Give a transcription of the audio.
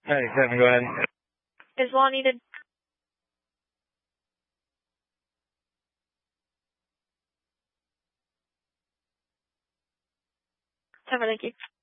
Hey, Kevin, go ahead. Is law needed? Over, thank you.